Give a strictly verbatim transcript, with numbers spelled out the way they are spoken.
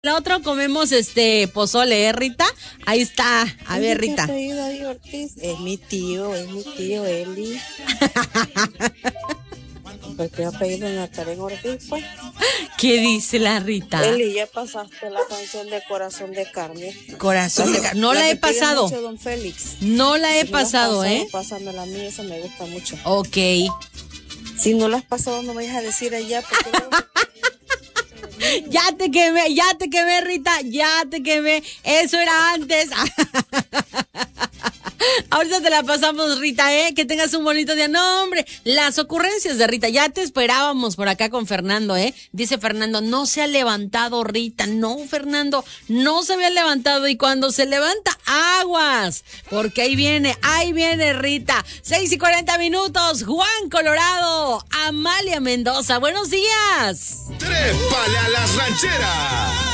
El otro comemos este pozole, ¿eh, Rita? Ahí está. A ver, Rita. ¿Qué apellido de Ortiz? Es mi tío, es mi tío Eli. ¿Por qué apellido Natalén Ortiz, pues? ¿Qué dice la Rita? Eli, ya pasaste la canción de Corazón de Carne. Corazón de carne. No la, la he pasado. Mucho, don Félix. No la he si pasado, no ¿eh? Pásame a mí, esa me gusta mucho. Ok. Si no la has pasado, no me vayas a decir allá porque... Ya te quemé, ya te quemé, Rita, ya te quemé. Eso era antes. Ahorita te la pasamos, Rita, ¿eh? Que tengas un bonito día. No, hombre, las ocurrencias de Rita. Ya te esperábamos por acá con Fernando, ¿eh? Dice Fernando, no se ha levantado Rita. No, Fernando, no se había levantado. Y cuando se levanta, aguas. Porque ahí viene, ahí viene Rita. Seis y cuarenta minutos. Juan Colorado, Amalia Mendoza. Buenos días. ¡Trépale a las rancheras!